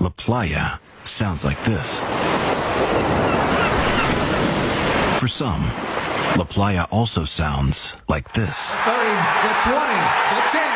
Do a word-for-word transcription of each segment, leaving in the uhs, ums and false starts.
La Playa sounds like this. For some, La Playa also sounds like this. thirty, the twenty, the ten.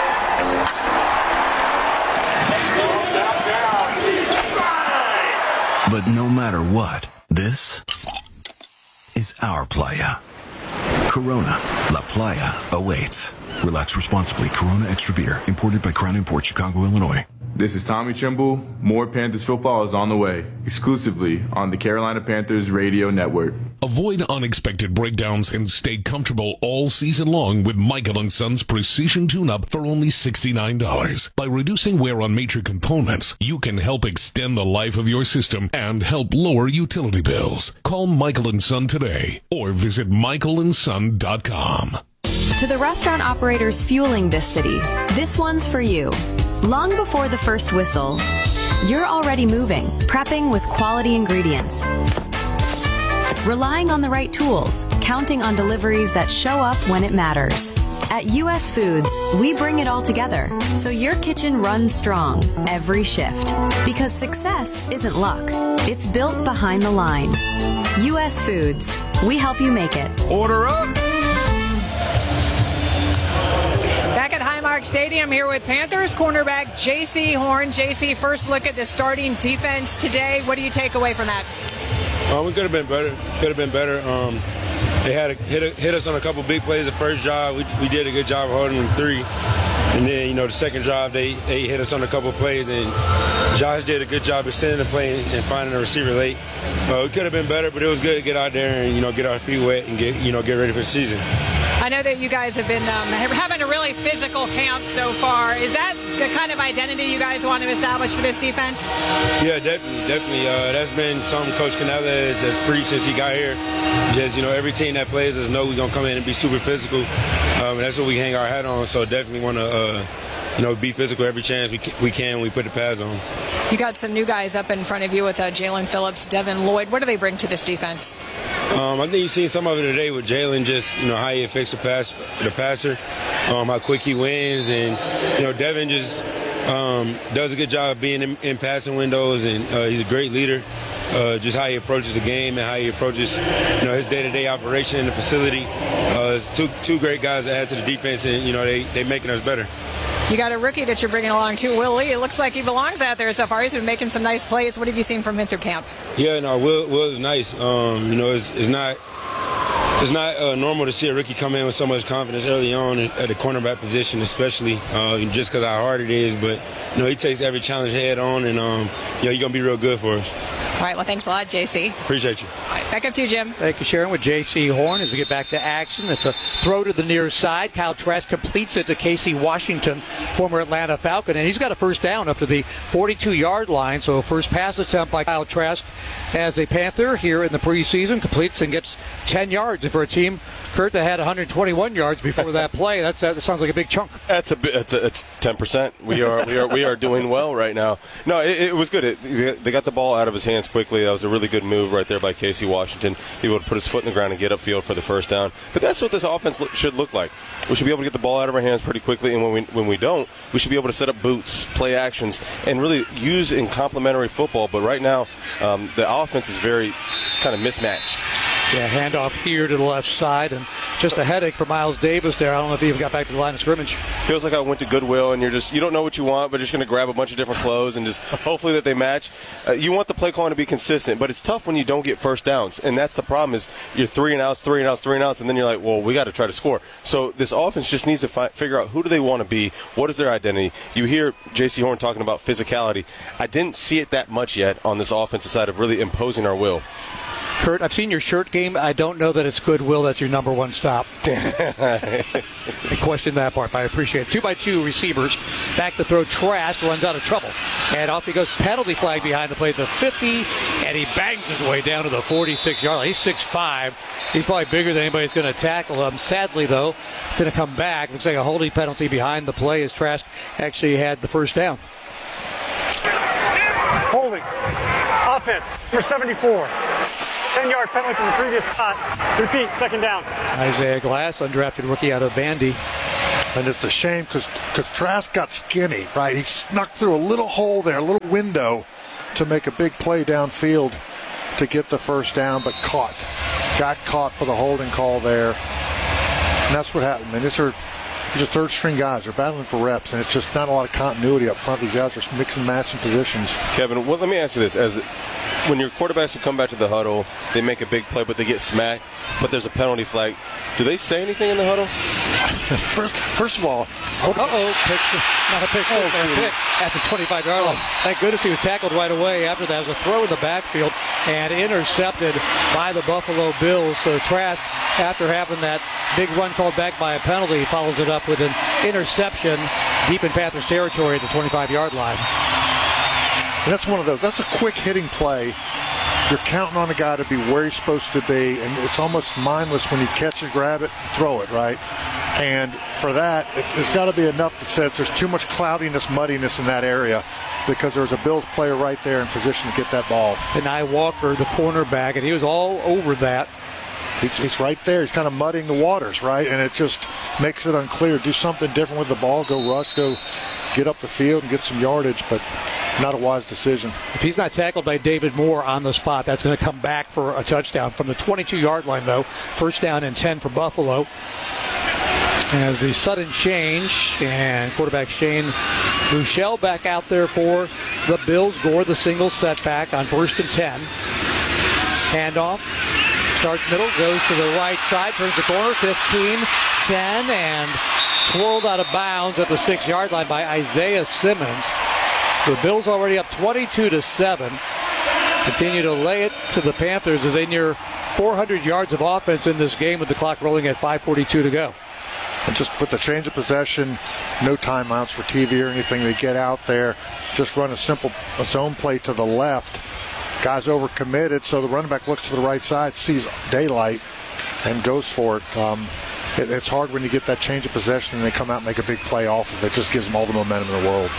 But no matter what, this is our Playa. Corona, La Playa awaits. Relax responsibly. Corona Extra Beer, imported by Crown Imports, Chicago, Illinois. This is Tommy Trimble. More Panthers football is on the way, exclusively on the Carolina Panthers Radio Network. Avoid unexpected breakdowns and stay comfortable all season long with Michael and Son's Precision Tune-Up for only sixty-nine dollars. By reducing wear on major components, you can help extend the life of your system and help lower utility bills. Call Michael and Son today or visit michael and son dot com. To the restaurant operators fueling this city, this one's for you. Long before the first whistle, you're already moving, prepping with quality ingredients, relying on the right tools, counting on deliveries that show up when it matters. At U S Foods, we bring it all together, so your kitchen runs strong every shift. Because success isn't luck, it's built behind the line. U S Foods, we help you make it. Order up! Back at Highmark Stadium here with Panthers cornerback J C Horn. J C, first look at the starting defense today. What do you take away from that? Uh, we could have been better. Could have been better. Um, they had a, hit, a, hit us on a couple big plays the first drive. We, we did a good job of holding them three. And then, you know, the second drive, they, they hit us on a couple plays. And Josh did a good job of sending the play and finding a receiver late. Uh, we could have been better, but it was good to get out there and, you know, get our feet wet and get, you know, get ready for the season. I know that you guys have been um, having a really physical camp so far. Is that the kind of identity you guys want to establish for this defense? Yeah, definitely, definitely. Uh, that's been something Coach Canella has, has preached since he got here. Just, you know, every team that plays us know we're going to come in and be super physical. Um, and that's what we hang our hat on, so definitely want to, uh, you know, be physical every chance we can, we can when we put the pads on. You got some new guys up in front of you with uh, Jalen Phillips, Devin Lloyd. What do they bring to this defense? Um, I think you've seen some of it today with Jalen, just, you know, how he affects the pass, the passer, um, how quick he wins, and, you know, Devin just um, does a good job of being in, in passing windows, and uh, he's a great leader. Uh, just how he approaches the game and how he approaches, you know, his day-to-day operation in the facility. Uh, it's two two great guys that add to the defense, and, you know, they they making us better. You got a rookie that you're bringing along too, Will Lee. It looks like he belongs out there so far. He's been making some nice plays. What have you seen from him through camp? Yeah, no, Will Will is nice. Um, you know, it's, it's not it's not uh, normal to see a rookie come in with so much confidence early on at the cornerback position, especially uh, just because how hard it is. But you know, he takes every challenge head on, and um, you know, he's gonna be real good for us. All right, well, thanks a lot, J C. Appreciate you. All right, back up to you, Jim. Thank you, Sharon, with J C Horn as we get back to action. It's a throw to the near side. Kyle Trask completes it to Casey Washington, former Atlanta Falcon, and he's got a first down up to the forty-two-yard line. So first pass attempt by Kyle Trask as a Panther here in the preseason, completes and gets ten yards. And for a team, Kurt, that had one hundred twenty-one yards before that play, that's, that sounds like a big chunk. That's a bit. It's, a, it's ten percent. We are we are we are doing well right now. No, it, it was good. It, they got the ball out of his hands quickly. That was a really good move right there by Casey Washington. Be able to put his foot in the ground and get upfield for the first down. But that's what this offense look, should look like. We should be able to get the ball out of our hands pretty quickly, and when we when we don't, we should be able to set up boots, play actions, and really use in complementary football. But right now, um, the offense is very kind of mismatched. Yeah, handoff here to the left side, and just a headache for Miles Davis there. I don't know if he even got back to the line of scrimmage. Feels like I went to Goodwill, and you're just you don't know what you want, but you're just going to grab a bunch of different clothes and just hopefully that they match. Uh, you want the play calling to be consistent, but it's tough when you don't get first downs, and that's the problem. Is you're three and outs, three and outs, three and outs, and then you're like, well, we got to try to score. So this offense just needs to fi- figure out who do they want to be, what is their identity. You hear J C Horn talking about physicality. I didn't see it that much yet on this offensive side of really imposing our will. Kurt, I've seen your shirt game. I don't know that it's Goodwill that's your number one stop. I question that part, but I appreciate it. Two by two receivers. Back to throw. Trask runs out of trouble. And off he goes. Penalty flag behind the play at the fifty. And he bangs his way down to the forty-six-yard line. He's six five. He's probably bigger than anybody's going to tackle him. Sadly, though, going to come back. Looks like a holding penalty behind the play as Trask actually had the first down. Holding. Offense. Number seventy-four. ten-yard penalty from the previous spot. Repeat, second down. Isaiah Glass, undrafted rookie out of Vandy. And it's a shame because Trask got skinny, right? He snuck through a little hole there, a little window to make a big play downfield to get the first down, but caught. Got caught for the holding call there. And that's what happened. And these are, these are third-string guys. They're battling for reps, and it's just not a lot of continuity up front. These guys are mixing and matching positions. Kevin, well, let me ask you this. As when your quarterbacks will come back to the huddle, they make a big play, but they get smacked, but there's a penalty flag. Do they say anything in the huddle? first, first of all, uh-oh, pick, not a pick, oh, a pick at the twenty-five-yard line. Thank goodness he was tackled right away. After that, it was a throw in the backfield and intercepted by the Buffalo Bills. So Trask, after having that big run called back by a penalty, follows it up with an interception deep in Panthers territory at the twenty-five-yard line. And that's one of those. That's a quick hitting play. You're counting on a guy to be where he's supposed to be, and it's almost mindless when you catch it, grab it, throw it, right? And for that, it, it's got to be enough that says there's too much cloudiness, muddiness in that area because there's a Bills player right there in position to get that ball. Denai Walker, the cornerback, and he was all over that. He's, he's right there. He's kind of muddying the waters, right? And it just makes it unclear. Do something different with the ball. Go rush, go get up the field and get some yardage, but not a wise decision. If he's not tackled by David Moore on the spot, that's going to come back for a touchdown. From the twenty-two-yard line, though, first down and ten for Buffalo. As the sudden change, and quarterback Shane Buechele back out there for the Bills. Gore the single setback on first and ten. Handoff. Starts middle, goes to the right side, turns the corner, fifteen, ten, and twirled out of bounds at the six-yard line by Isaiah Simmons. The Bills already up twenty-two to seven. Continue to lay it to the Panthers as they near four hundred yards of offense in this game with the clock rolling at five forty-two to go. And just with the change of possession, no timeouts for T V or anything. They get out there, just run a simple a zone play to the left. Guys overcommitted, so the running back looks to the right side, sees daylight, and goes for it. Um, it. It's hard when you get that change of possession and they come out and make a big play off of it. It just gives them all the momentum in the world.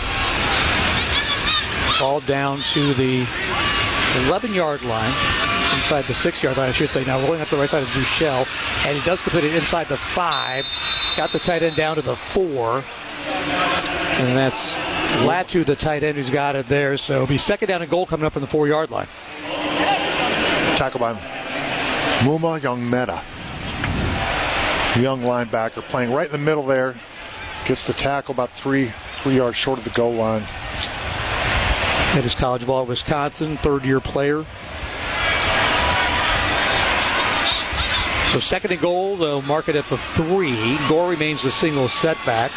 Ball down to the eleven-yard line, inside the six-yard line, I should say. Now rolling up the right side is Buechele, and he does complete it inside the five. Got the tight end down to the four, and that's Latu, the tight end, who's got it there. So it'll be second down and goal coming up in the four-yard line. Tackle by Muma Youngmeta, young linebacker, playing right in the middle there. Gets the tackle about three three yards short of the goal line. Hit his college ball at Wisconsin, third-year player. So second and goal, they'll mark it at the three. Gore remains the single setback.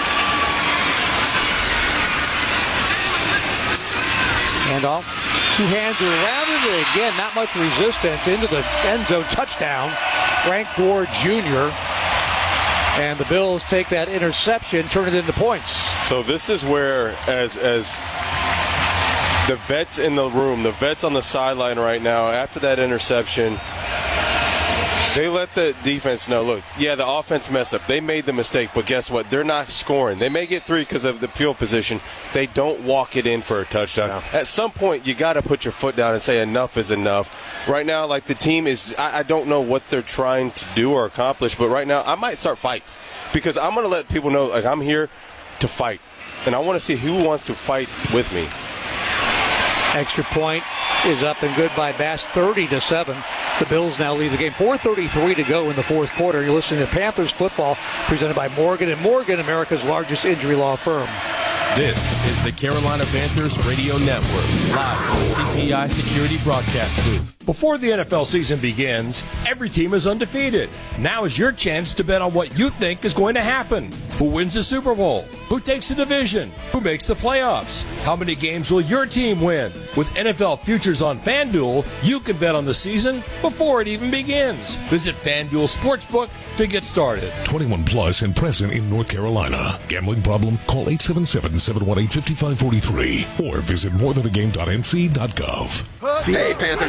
Handoff. Two hands around it. Again, not much resistance into the end zone. Touchdown. Frank Gore Junior And the Bills take that interception, turn it into points. So this is where, as as the vets in the room, the vets on the sideline right now, after that interception, they let the defense know, look, yeah, the offense messed up. They made the mistake, but guess what? They're not scoring. They may get three because of the field position. They don't walk it in for a touchdown. No. At some point, you got to put your foot down and say enough is enough. Right now, like the team is, I, I don't know what they're trying to do or accomplish, but right now, I might start fights because I'm going to let people know, like, I'm here to fight. And I want to see who wants to fight with me. Extra point is up and good by Bass, thirty to seven. The Bills now lead the game. four thirty-three to go in the fourth quarter. You're listening to Panthers football, presented by Morgan and Morgan, America's largest injury law firm. This is the Carolina Panthers Radio Network, live from the C P I Security Broadcast Booth. Before the N F L season begins, every team is undefeated. Now is your chance to bet on what you think is going to happen. Who wins the Super Bowl? Who takes the division? Who makes the playoffs? How many games will your team win? With N F L Futures on FanDuel, you can bet on the season before it even begins. Visit FanDuel Sportsbook to get started. twenty-one plus and present in North Carolina. Gambling problem? Call eight seven seven, seven one eight, five five four three or visit more than a game dot n c dot gov. Hey, Panthers fans.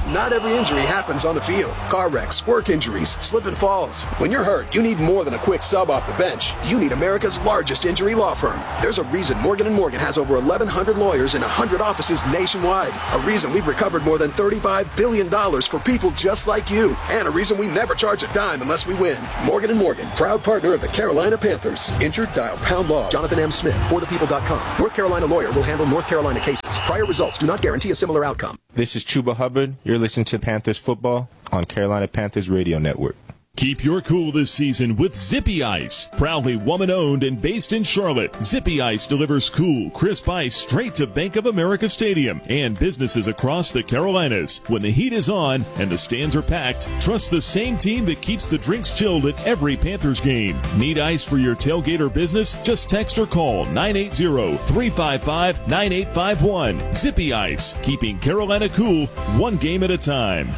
not every injury happens on the field. Car wrecks, work injuries, slip and falls. When you're hurt, you need more than a quick sub off the bench. You need America's largest injury law firm. There's a reason Morgan and Morgan has over eleven hundred lawyers in one hundred offices nationwide. A reason we've recovered more than thirty-five billion dollars for people just like you. And a reason we never charge a dime unless we win. Morgan and Morgan, proud partner of the Carolina Panthers. Injured? Dial pound law. Jonathan M. Smith, for the people dot com. North Carolina lawyer will handle North Carolina cases. Prior results do not guarantee a similar outcome. This is Chuba Hubbard. You're listening to Panthers football on Carolina Panthers Radio Network. Keep your cool this season with Zippy Ice. Proudly woman-owned and based in Charlotte, Zippy Ice delivers cool, crisp ice straight to Bank of America Stadium and businesses across the Carolinas. When the heat is on and the stands are packed, trust the same team that keeps the drinks chilled at every Panthers game. Need ice for your tailgate or business? Just text or call nine eight zero, three five five, nine eight five one. Zippy Ice, keeping Carolina cool one game at a time.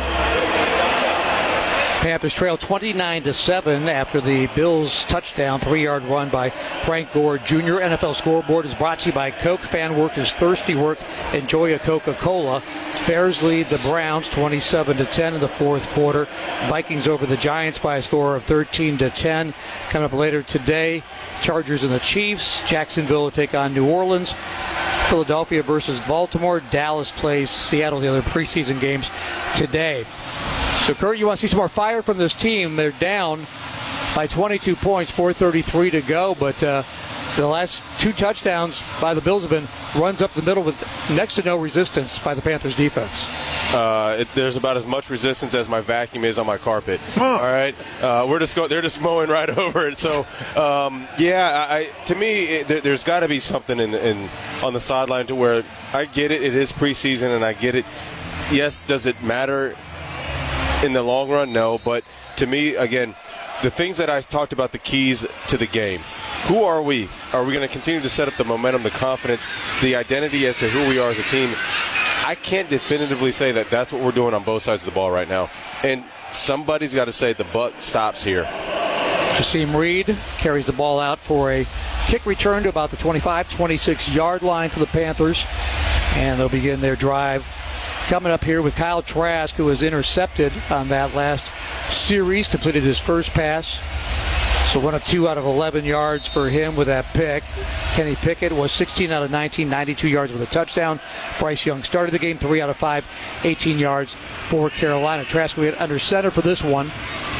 Panthers trail twenty-nine to seven after the Bills touchdown, three-yard run by Frank Gore Junior N F L Scoreboard is brought to you by Coke. Fan work is thirsty work. Enjoy a Coca-Cola. Bears lead the Browns twenty-seven to ten in the fourth quarter. Vikings over the Giants by a score of thirteen to ten. Coming up later today, Chargers and the Chiefs. Jacksonville will take on New Orleans. Philadelphia versus Baltimore. Dallas plays Seattle, the other preseason games today. So, Kurt, you want to see some more fire from this team. They're down by twenty-two points, four thirty-three to go, but uh, the last two touchdowns by the Bills have been runs up the middle with next to no resistance by the Panthers defense. Uh, it, there's about as much resistance as my vacuum is on my carpet. All right, uh, we're just go, they're just mowing right over it. So, um, yeah, I, to me, it, there, there's got to be something in, in on the sideline to where I get it. It is preseason, and I get it. Yes, does it matter in the long run? No, but to me, again, the things that I talked about, the keys to the game. Who are we? Are we going to continue to set up the momentum, the confidence, the identity as to who we are as a team? I can't definitively say that that's what we're doing on both sides of the ball right now. And somebody's got to say the buck stops here. Jasim Reed carries the ball out for a kick return to about the twenty-five, twenty-six yard line for the Panthers. And they'll begin their drive. Coming up here with Kyle Trask, who was intercepted on that last series, completed his first pass. So one of two out of eleven yards for him with that pick. Kenny Pickett was sixteen out of nineteen, ninety-two yards with a touchdown. Bryce Young started the game, three out of five, eighteen yards for Carolina. Trask will get under center for this one.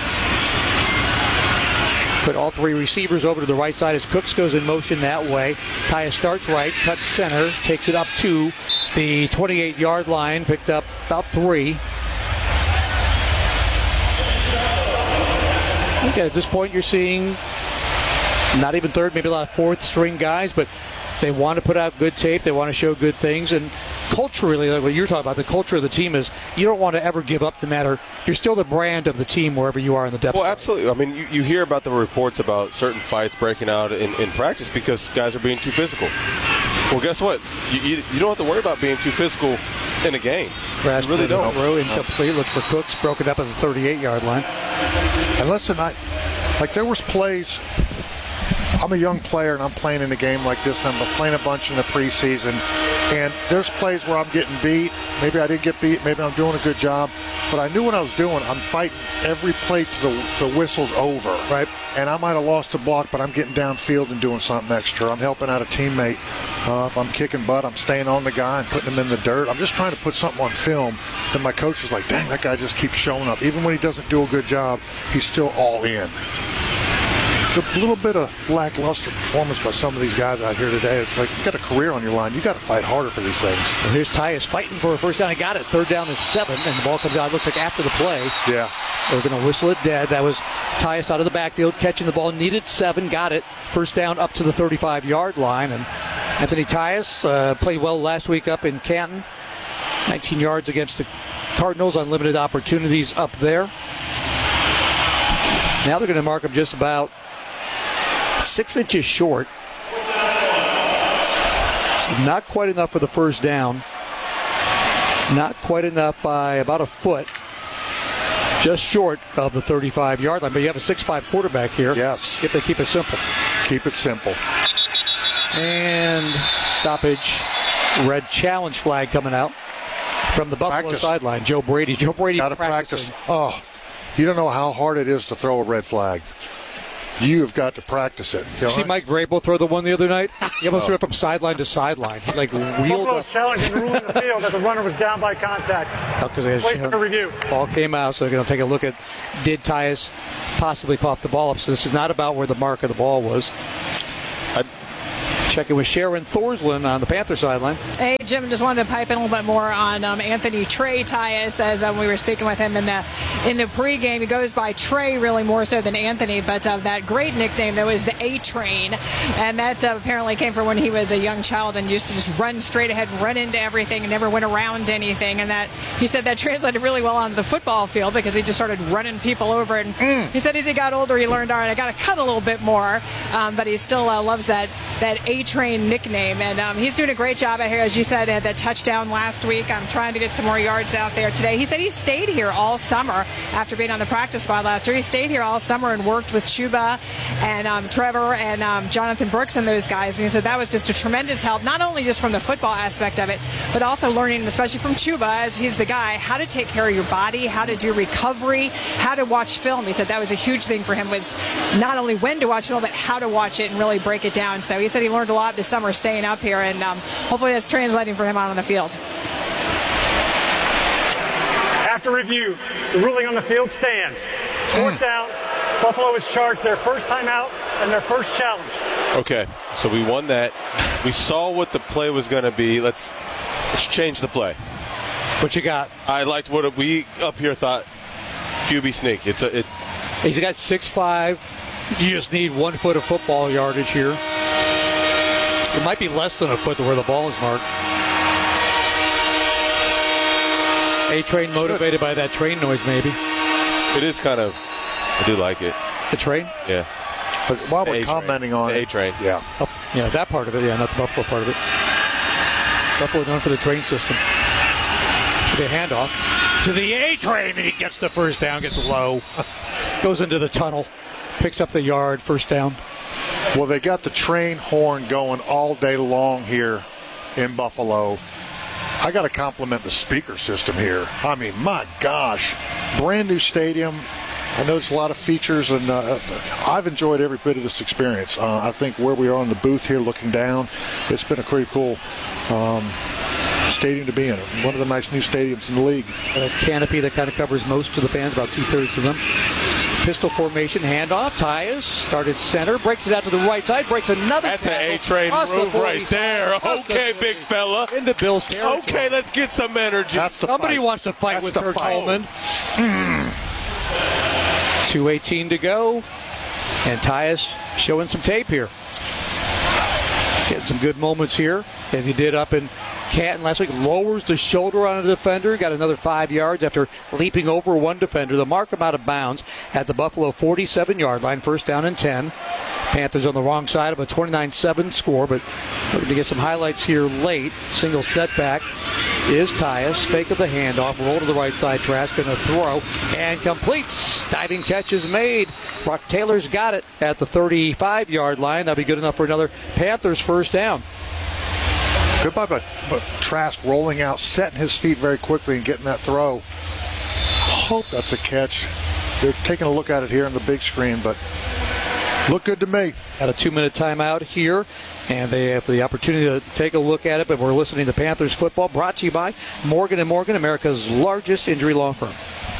Put all three receivers over to the right side as Cooks goes in motion that way. Tyus starts right, cuts center, takes it up to the twenty-eight yard line, picked up about three. Okay, at this point you're seeing not even third, maybe a lot of fourth string guys, but they want to put out good tape, they want to show good things, and culturally, like what you're talking about, the culture of the team is you don't want to ever give up no matter, you're still the brand of the team wherever you are in the depth. Well, absolutely. I mean, you, you hear about the reports about certain fights breaking out in, in practice because guys are being too physical. Well, guess what? You, you, you don't have to worry about being too physical in a game. Crash you really don't. Throw incomplete. Looks for Cooks, broken up at the thirty-eight yard line. And listen, I, like there was plays. I'm a young player and I'm playing in a game like this. And I'm playing a bunch in the preseason, and there's plays where I'm getting beat. Maybe I didn't get beat. Maybe I'm doing a good job, but I knew what I was doing. I'm fighting every play till the, the whistle's over. Right. And I might have lost the block, but I'm getting downfield and doing something extra. I'm helping out a teammate. Uh, if I'm kicking butt, I'm staying on the guy and putting him in the dirt. I'm just trying to put something on film. Then my coach is like, dang, that guy just keeps showing up. Even when he doesn't do a good job, he's still all in. It's a little bit of lackluster performance by some of these guys out here today. It's like, you got a career on your line. You got to fight harder for these things. Well, here's Tyus fighting for a first down. He got it. Third down is seven, and the ball comes out. It looks like after the play. Yeah. They're going to whistle it dead. That was Tyus out of the backfield, catching the ball. Needed seven, got it. First down up to the thirty-five yard line. And Anthony Tyus uh, played well last week up in Canton. nineteen yards against the Cardinals on limited opportunities up there. Now they're going to mark him just about six inches short. So not quite enough for the first down. Not quite enough by about a foot. Just short of the thirty-five yard line. But you have a six five quarterback here. Yes. If they keep it simple. Keep it simple. And stoppage. Red challenge flag coming out. From the Buffalo Practice. sideline, Joe Brady. Joe Brady Got to practicing. practice. Oh, you don't know how hard it is to throw a red flag. You have got to practice it. You know, See Mike Vrabel throw the one the other night? He almost Oh. threw it from sideline to sideline. He like wheeled up. Buffalo's challenging the rule in the field that the runner was down by contact. Because they Wait for the review. Ball came out, so they're going to take a look at did Tyus possibly cough the ball up. So this is not about where the mark of the ball was. I'm checking with Sharon Thorsland on the Panther sideline. Hey, Jim, just wanted to pipe in a little bit more on um, Anthony Trey Tyus. As um, we were speaking with him in the in the pregame, he goes by Trey really more so than Anthony, but uh, that great nickname that was the A-Train, and that uh, apparently came from when he was a young child and used to just run straight ahead and run into everything and never went around anything. And that he said that translated really well onto the football field because he just started running people over. And mm. he said as he got older, he learned, all right, I got to cut a little bit more, um, but he still uh, loves that that A-Train nickname, and um, he's doing a great job out here. As you said, had that touchdown last week. I'm trying to get some more yards out there today. He said he stayed here all summer after being on the practice squad last year. He stayed here all summer and worked with Chuba and um, Trevor and um, Jonathan Brooks and those guys, and he said that was just a tremendous help, not only just from the football aspect of it, but also learning, especially from Chuba, as he's the guy, how to take care of your body, how to do recovery, how to watch film. He said that was a huge thing for him, was not only when to watch film, but how to watch it and really break it down. So he said he learned a lot this summer staying up here, and um, hopefully that's translating for him out on the field. After review, the ruling on the field stands. It's fourth down. Buffalo is charged their first time out and their first challenge. Okay, so we won that. We saw what the play was going to be. Let's let's change the play. What you got? I liked what we up here thought. Q B sneak. It's a. It, He's got six five. You just need one foot of football yardage here. It might be less than a foot to where the ball is marked. A-Train motivated by that train noise, maybe. It is kind of. I do like it. The train? Yeah. But while The we're A-Train. commenting on The it, A-Train. yeah. Oh, yeah, that part of it, yeah, not the Buffalo part of it. Buffalo known for the train system. The handoff to the A-Train, and he gets the first down, gets low, goes into the tunnel, picks up the yard, first down. Well, they got the train horn going all day long here in Buffalo. I got to compliment the speaker system here. I mean, my gosh, brand new stadium. I noticed a lot of features, and uh, I've enjoyed every bit of this experience. Uh, I think where we are in the booth here looking down, it's been a pretty cool um, stadium to be in. One of the nice new stadiums in the league. A canopy that kind of covers most of the fans, about two-thirds of them. Pistol formation, handoff. Tyus started center, breaks it out to the right side, breaks another. That's an tackle, A-Train across the move right forty-five, there. across the Okay, forty, big fella. into Bill's territory. Okay, let's get some energy. That's the Somebody fight. wants to fight That's with the Kurt fight. Coleman. two eighteen to go, and Tyus showing some tape here. Getting some good moments here, as he did up in Canton last week. Lowers the shoulder on a defender, got another five yards after leaping over one defender. The mark him out of bounds at the Buffalo forty-seven-yard line, first down and ten. Panthers on the wrong side of a twenty-nine seven score, but looking to get some highlights here late. Single setback is Tyus. Fake of the handoff, roll to the right side. Trask going to throw and completes. Diving catch is made. Brock Taylor's got it at the thirty-five-yard line. That'll be good enough for another Panthers first down. Goodbye, but, but Trask rolling out, setting his feet very quickly and getting that throw. Hope that's a catch. They're taking a look at it here on the big screen, but look good to me. Got a two-minute timeout here, and they have the opportunity to take a look at it, but we're listening to Panthers football, brought to you by Morgan and Morgan, America's largest injury law firm.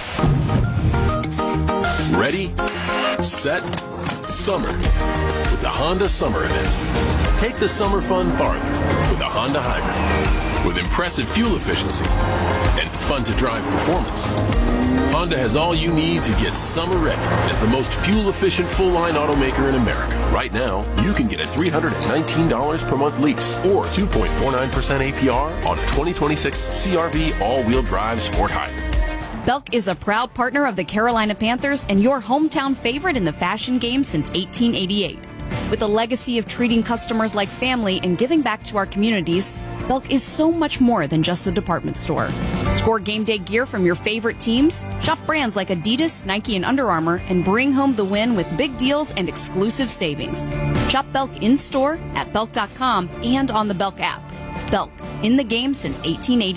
Ready, set, summer with the Honda Summer Event. Take the summer fun farther with a Honda Hybrid. With impressive fuel efficiency and fun-to-drive performance, Honda has all you need to get summer ready as the most fuel-efficient full-line automaker in America. Right now, you can get a three hundred nineteen dollars per month lease or two point four nine percent A P R on a twenty twenty-six C R V all-wheel drive sport hybrid. Belk is a proud partner of the Carolina Panthers and your hometown favorite in the fashion game since eighteen eighty-eight. With a legacy of treating customers like family and giving back to our communities, Belk is so much more than just a department store. Score game day gear from your favorite teams, shop brands like Adidas, Nike, and Under Armour, and bring home the win with big deals and exclusive savings. Shop Belk in-store, at belk dot com, and on the Belk app. Belk, in the game since eighteen eighty-eight.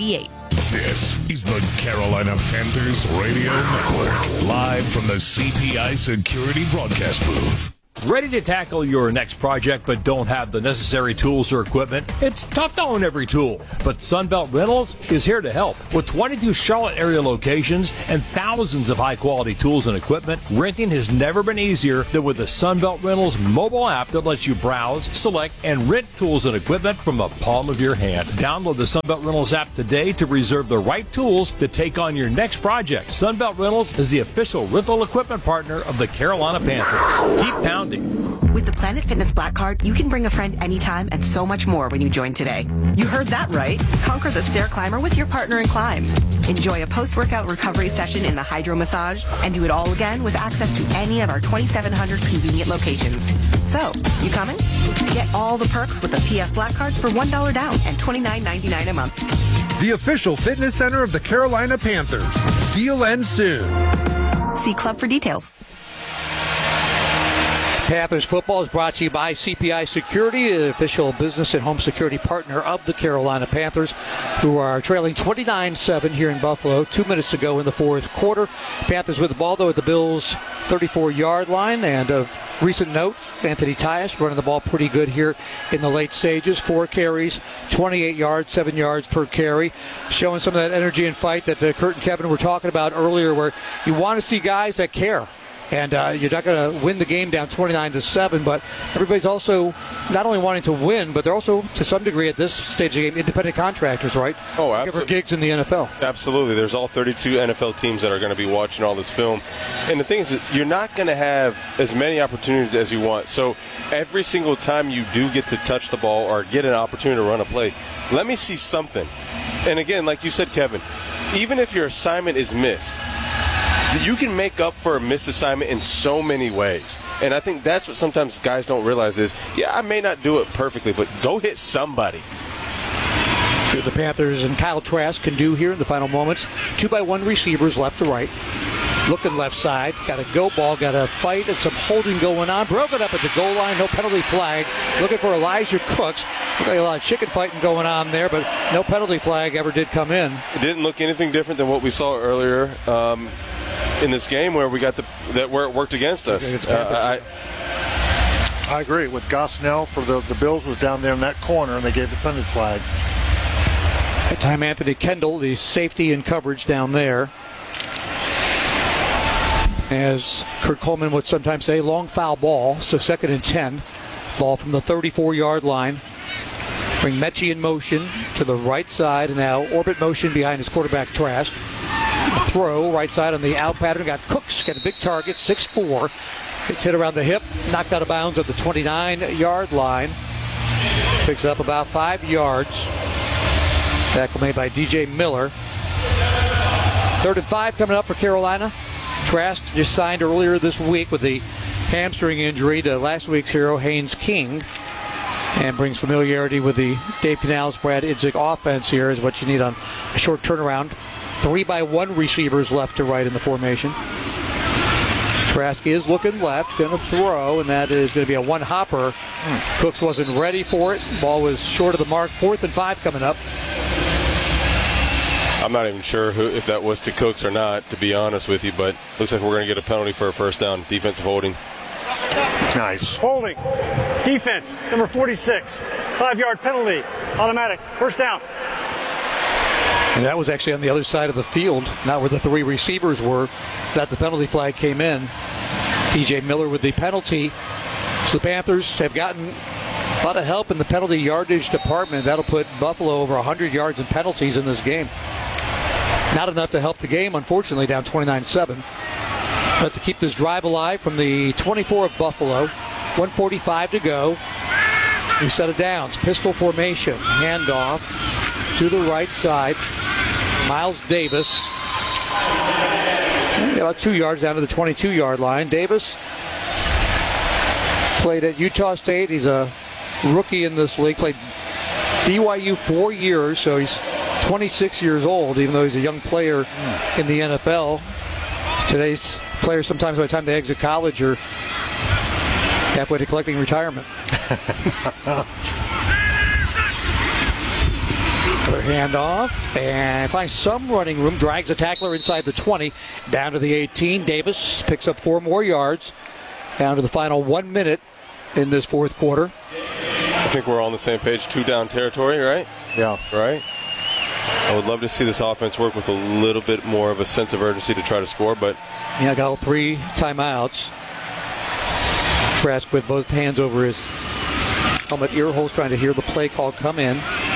This is the Carolina Panthers Radio Network, live from the C P I Security Broadcast Booth. Ready to tackle your next project but don't have the necessary tools or equipment? It's tough to own every tool, but Sunbelt Rentals is here to help. With twenty-two Charlotte area locations and thousands of high-quality tools and equipment, renting has never been easier than with the Sunbelt Rentals mobile app that lets you browse, select, and rent tools and equipment from the palm of your hand. Download the Sunbelt Rentals app today to reserve the right tools to take on your next project. Sunbelt Rentals is the official rental equipment partner of the Carolina Panthers. Keep pounding. With the Planet Fitness Black Card, you can bring a friend anytime and so much more when you join today. You heard that right. Conquer the stair climber with your partner in climb. Enjoy a post-workout recovery session in the hydro massage and do it all again with access to any of our twenty-seven hundred convenient locations. So, you coming? Get all the perks with the P F Black Card for one dollar down and twenty-nine ninety-nine a month. The official fitness center of the Carolina Panthers. Deal ends soon. See Club for details. Panthers football is brought to you by C P I Security, the official business and home security partner of the Carolina Panthers, who are trailing twenty-nine seven here in Buffalo. Two minutes to go in the fourth quarter. Panthers with the ball, though, at the Bills' thirty-four-yard line. And of recent note, Anthony Tyus running the ball pretty good here in the late stages. Four carries, twenty-eight yards, seven yards per carry. Showing some of that energy and fight that uh, Kurt and Kevin were talking about earlier, where you want to see guys that care. And uh, you're not going to win the game down twenty-nine to seven, but everybody's also not only wanting to win, but they're also, to some degree at this stage of the game, independent contractors, right? Oh, absolutely. Give her gigs in the N F L. Absolutely. There's all thirty-two N F L teams that are going to be watching all this film. And the thing is that you're not going to have as many opportunities as you want. So every single time you do get to touch the ball or get an opportunity to run a play, let me see something. And again, like you said, Kevin, even if your assignment is missed, you can make up for a missed assignment in so many ways. And I think that's what sometimes guys don't realize is, yeah, I may not do it perfectly, but go hit somebody. See what the Panthers and Kyle Trask can do here in the final moments. Two by one receivers left to right. Looking left side. Got a go ball, got a fight, and some holding going on. Broken up at the goal line, no penalty flag. Looking for Elijah Cooks. Looked like a lot of chicken fighting going on there, but no penalty flag ever did come in. It didn't look anything different than what we saw earlier. Um, in this game where we got the that where it worked against us. Uh, I, I agree with Gosnell for the, the Bills was down there in that corner and they gave the penalty flag. That time Anthony Kendall, the safety and coverage down there. As Kurt Coleman would sometimes say, long foul ball, so second and ten. Ball from the thirty-four-yard line. Bring Mechie in motion to the right side, and now orbit motion behind his quarterback Trask. Throw right side on the out pattern. Got Cooks, got a big target, six four. Gets hit around the hip, knocked out of bounds at the twenty-nine-yard line. Picks up about five yards. Tackle made by D J Miller. Third and five coming up for Carolina. Trask just signed earlier this week with the hamstring injury to last week's hero, Haynes King. And brings familiarity with the Dave Canales, Brad Idzik offense here is what you need on a short turnaround. Three by one receivers left to right in the formation. Trask is looking left, going to throw, and that is going to be a one-hopper. Mm. Cooks wasn't ready for it. Ball was short of the mark. Fourth and five coming up. I'm not even sure who, if that was to Cooks or not, to be honest with you, but looks like we're going to get a penalty for a first down. Defensive holding. Nice. Holding. Defense, number forty-six. Five-yard penalty. Automatic. First down. And that was actually on the other side of the field, not where the three receivers were, that the penalty flag came in. D J Miller with the penalty. So the Panthers have gotten a lot of help in the penalty yardage department. That'll put Buffalo over one hundred yards in penalties in this game. Not enough to help the game, unfortunately, down twenty-nine seven. But to keep this drive alive from the twenty-four of Buffalo, one forty-five to go. New set of downs, pistol formation, handoff to the right side. Miles Davis, about two yards down to the twenty-two-yard line. Davis played at Utah State. He's a rookie in this league. Played B Y U four years, so he's twenty-six years old, even though he's a young player in the N F L. Today's players, sometimes by the time they exit college, are halfway to collecting retirement. Another handoff, and finds some running room, drags a tackler inside the twenty, down to the eighteen. Davis picks up four more yards, down to the final one minute in this fourth quarter. I think we're all on the same page, two down territory, right? Yeah. Right? I would love to see this offense work with a little bit more of a sense of urgency to try to score, but... Yeah, got all three timeouts. Trask with both hands over his helmet ear holes, trying to hear the play call come in.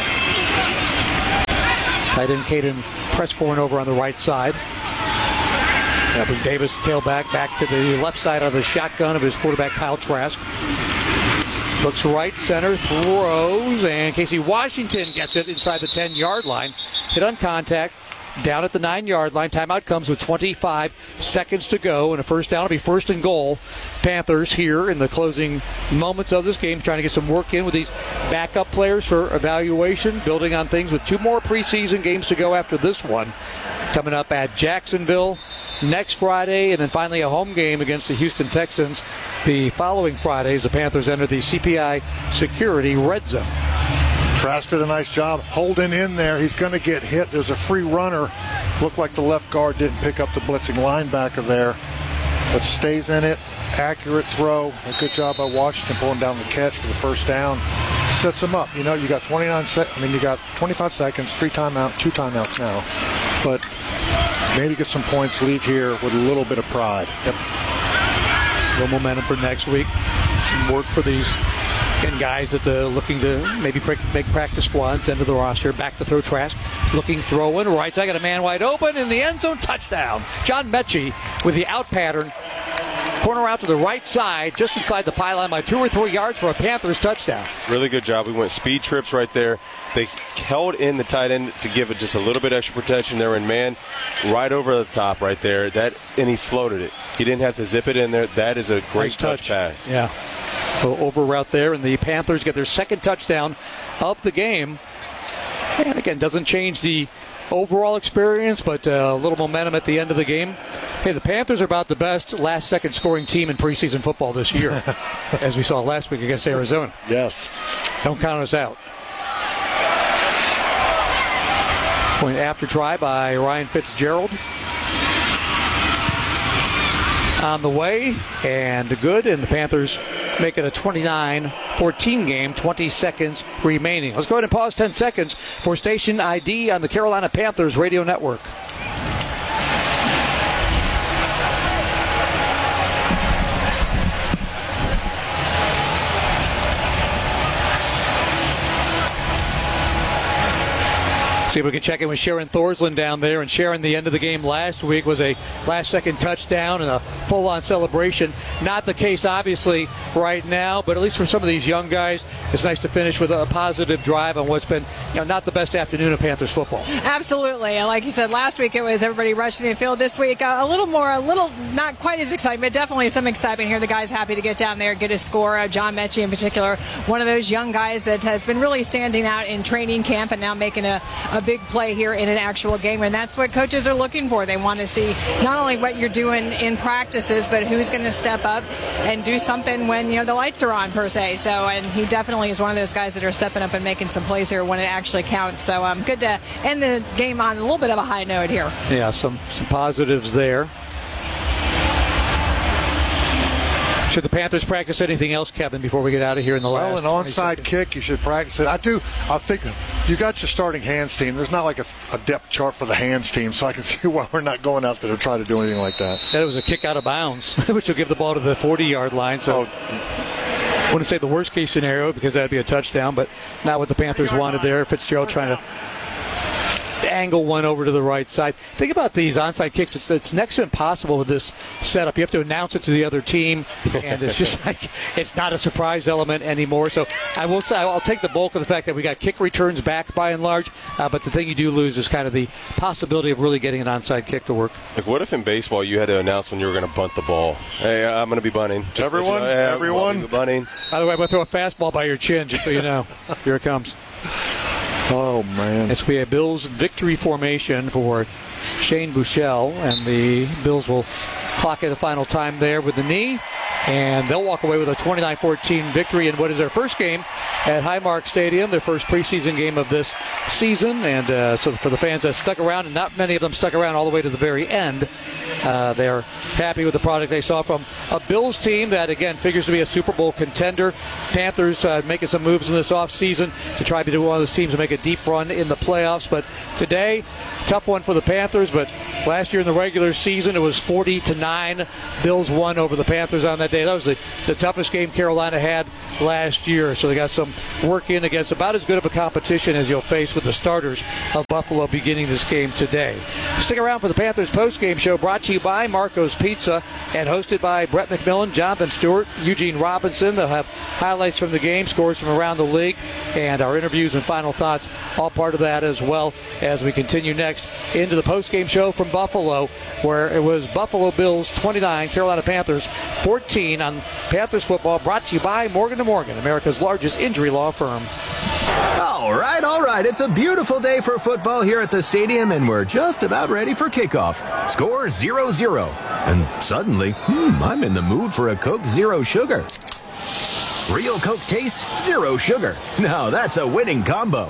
Tight end Caden Presscorn over on the right side. Helping Davis tailback back to the left side of the shotgun of his quarterback Kyle Trask. Looks right, center, throws, and Casey Washington gets it inside the ten-yard line. Hit on contact, down at the nine-yard line. Timeout comes with twenty-five seconds to go, and a first down will be first and goal. Panthers here in the closing moments of this game, trying to get some work in with these backup players for evaluation, building on things with two more preseason games to go after this one. Coming up at Jacksonville next Friday, and then finally a home game against the Houston Texans the following Friday as the Panthers enter the C P I Security Red Zone. Trask did a nice job holding in there. He's going to get hit. There's a free runner. Looked like the left guard didn't pick up the blitzing linebacker there, but stays in it. Accurate throw. A good job by Washington pulling down the catch for the first down. Sets him up. You know, you got twenty-nine sec- I mean, you got twenty-five seconds, three timeout, two timeouts now. But maybe get some points, leave here with a little bit of pride. Yep. No momentum for next week. Some work for these and guys that are looking to maybe make practice squads into the roster. Back to throw Trask. Looking, throwing. Right side, got a man wide open in the end zone. Touchdown. John Mechie with the out pattern. Corner out to the right side, just inside the pylon by two or three yards for a Panthers touchdown. Really good job. We went speed trips right there. They held in the tight end to give it just a little bit extra protection. They were in man right over the top right there. That and he floated it. He didn't have to zip it in there. That is a great Nice touch. touch. pass. Yeah. So over route there, and the Panthers get their second touchdown of the game. And again, doesn't change the overall experience, but uh, a little momentum at the end of the game. Hey, the Panthers are about the best last-second scoring team in preseason football this year, as we saw last week against Arizona. Yes. Don't count us out. Point after try by Ryan Fitzgerald. On the way, and good, and the Panthers make it a twenty-nine fourteen game, twenty seconds remaining. Let's go ahead and pause ten seconds for station I D on the Carolina Panthers Radio Network. See if we can check in with Sharon Thorsland down there. And Sharon, the end of the game last week was a last-second touchdown and a full-on celebration. Not the case, obviously, right now, but at least for some of these young guys, it's nice to finish with a positive drive on what's been, you know, not the best afternoon of Panthers football. Absolutely. Like you said, last week it was everybody rushing the field. This week, uh, a little more, a little, not quite as exciting, but definitely some excitement here. The guy's happy to get down there, get a score. Uh, John Mechie in particular, one of those young guys that has been really standing out in training camp and now making a, a big play here in an actual game, and that's what coaches are looking for. They want to see not only what you're doing in practices, but who's going to step up and do something when, you know, the lights are on, per se. So, and he definitely is one of those guys that are stepping up and making some plays here when it actually counts. So, um, good to end the game on a little bit of a high note here. Yeah, some some positives there. Should the Panthers practice anything else, Kevin, before we get out of here in the last? Well, an onside kick, you should practice it. I do. I think you got your starting hands team. There's not like a, a depth chart for the hands team, so I can see why we're not going out there to try to do anything like that. That was a kick out of bounds, which will give the ball to the forty-yard line. So I wouldn't say the worst-case scenario because that would be a touchdown, but not what the Panthers wanted there. Fitzgerald trying to angle one over to the right side. Think about these onside kicks. It's, it's next to impossible with this setup. You have to announce it to the other team, and it's just like it's not a surprise element anymore. So I will say I'll take the bulk of the fact that we got kick returns back by and large, uh, but the thing you do lose is kind of the possibility of really getting an onside kick to work. Like, what if in baseball you had to announce when you were going to bunt the ball? Hey, I'm going to be bunting. Just everyone, so, hey, everyone. Be bunting. By the way, I'm going to throw a fastball by your chin, just so you know. Here it comes. Oh, man. This will be a Bills victory formation for Shane Buechele, and the Bills will clock at the final time there with the knee. and they'll walk away with a twenty-nine fourteen victory in what is their first game at Highmark Stadium, their first preseason game of this season. And uh, so for the fans that stuck around, and not many of them stuck around all the way to the very end, uh, they're happy with the product they saw from a Bills team that, again, figures to be a Super Bowl contender. Panthers uh, making some moves in this offseason to try to be one of those teams to make a deep run in the playoffs. But today, tough one for the Panthers, but last year in the regular season, it was forty to nine. Bills won over the Panthers on that day. That was the, the toughest game Carolina had last year. So they got some work in against about as good of a competition as you'll face with the starters of Buffalo beginning this game today. Stick around for the Panthers post-game show, brought to you by Marco's Pizza and hosted by Brett McMillan, Jonathan Stewart, Eugene Robinson. They'll have highlights from the game, scores from around the league, and our interviews and final thoughts, all part of that as well as we continue next into the post-game show from Buffalo, where it was Buffalo Bills twenty-nine, Carolina Panthers fourteen on Panthers football, brought to you by Morgan and Morgan, America's largest injury law firm. All right, all right. It's a beautiful day for football here at the stadium, and we're just about ready for kickoff. Score zero zero. And suddenly, hmm, I'm in the mood for a Coke Zero Sugar. Real Coke taste, zero sugar. Now that's a winning combo.